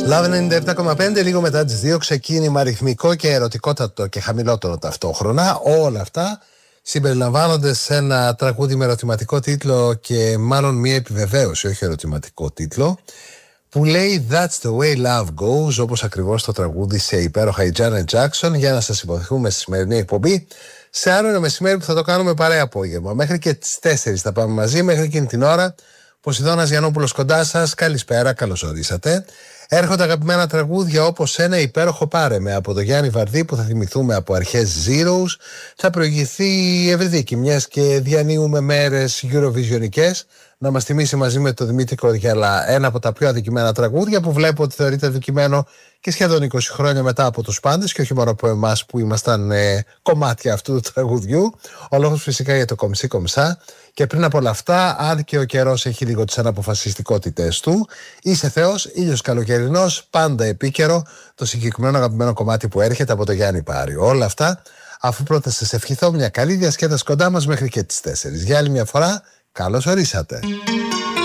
Love 97,5, λίγο μετά τις 2, ξεκίνημα ρυθμικό και ερωτικότατο και χαμηλότερο ταυτόχρονα. Όλα αυτά συμπεριλαμβάνονται σε ένα τραγούδι με ερωτηματικό τίτλο και μάλλον μία επιβεβαίωση, όχι ερωτηματικό τίτλο, που λέει That's the way love goes, όπως ακριβώς το τραγούδι σε υπέροχα η Janet Jackson, για να σας υποδεχθούμε στη σημερινή εκπομπή. Σε άλλο ένα μεσημέρι που θα το κάνουμε παρέα απόγευμα. Μέχρι και τις 4 θα πάμε μαζί, μέχρι εκείνη την ώρα. Ποσειδώνας Γιαννόπουλος κοντά σας. Καλησπέρα, καλώς ορίσατε. Έρχονται αγαπημένα τραγούδια όπως ένα υπέροχο πάρεμε από τον Γιάννη Βαρδί που θα θυμηθούμε από αρχές Zeros. Θα προηγηθεί η Ευρυδίκη, μιας και διανύουμε μέρες Eurovisionικές, να μας θυμίσει μαζί με τον Δημήτρη Κορδιαλά ένα από τα πιο αδικημένα τραγούδια που βλέπω ότι θεωρείται αδικημένο και σχεδόν 20 χρόνια μετά από τους πάντες και όχι μόνο από εμάς που ήμασταν κομμάτια αυτού του τραγουδιού. Ο λόγος φυσικά για το κομψή κομψά. Και πριν από όλα αυτά, αν και ο καιρός έχει λίγο τις αναποφασιστικότητες του, είσαι Θεός, ήλιος καλοκαιρινός, πάντα επίκαιρο, το συγκεκριμένο αγαπημένο κομμάτι που έρχεται από το Γιάννη Πάρη. Όλα αυτά, αφού πρώτα σας ευχηθώ μια καλή διασκέδαση κοντά μας μέχρι και τις 4. Για άλλη μια φορά, καλώς ορίσατε.